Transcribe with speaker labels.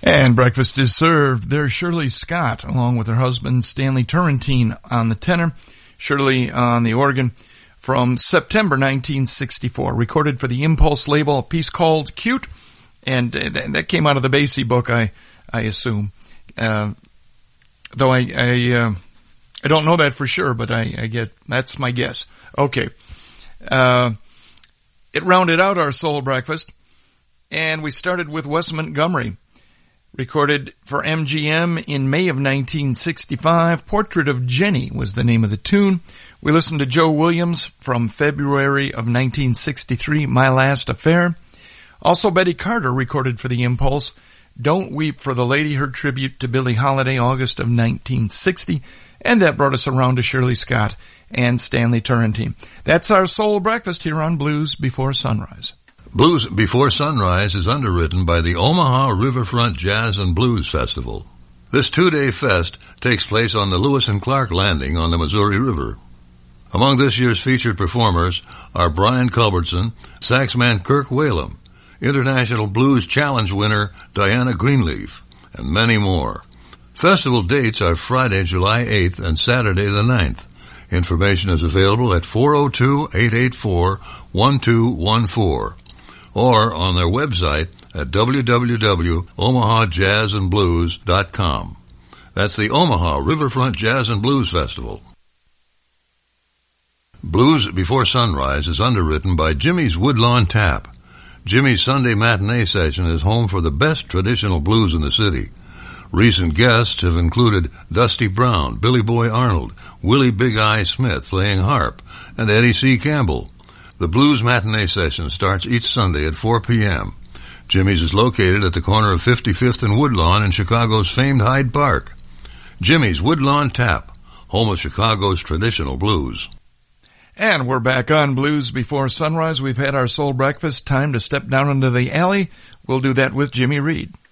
Speaker 1: And breakfast is served. There's Shirley Scott, along with her husband Stanley Turrentine on the tenor, Shirley on the organ, from September 1964, recorded for the Impulse label, a piece called Cute, and that came out of the Basie book, I assume. Though I don't know that for sure, but I get, that's my guess. Okay. It rounded out our soul breakfast, and we started with Wes Montgomery, recorded for MGM in May of 1965. Portrait of Jenny was the name of the tune. We listened to Joe Williams from February of 1963, My Last Affair. Also Betty Carter recorded for the Impulse, Don't Weep for the Lady, her tribute to Billie Holiday, August of 1960. And that brought us around to Shirley Scott and Stanley Turrentine. That's our soul breakfast here on Blues Before Sunrise.
Speaker 2: Blues Before Sunrise is underwritten by the Omaha Riverfront Jazz and Blues Festival. This two-day fest takes place on the Lewis and Clark Landing on the Missouri River. Among this year's featured performers are Brian Culbertson, saxman Kirk Whalum, International Blues Challenge winner Diana Greenleaf, and many more. Festival dates are Friday, July 8th and Saturday the 9th. Information is available at 402-884-1214 or on their website at www.omahajazzandblues.com. That's the Omaha Riverfront Jazz and Blues Festival. Blues Before Sunrise is underwritten by Jimmy's Woodlawn Tap. Jimmy's Sunday matinee session is home for the best traditional blues in the city. Recent guests have included Dusty Brown, Billy Boy Arnold, Willie Big Eye Smith playing harp, and Eddie C. Campbell. The Blues Matinee Session starts each Sunday at 4 p.m. Jimmy's is located at the corner of 55th and Woodlawn in Chicago's famed Hyde Park. Jimmy's Woodlawn Tap, home of Chicago's traditional blues.
Speaker 1: And we're back on Blues Before Sunrise. We've had our soul breakfast. Time to step down into the alley. We'll do that with Jimmy Reed.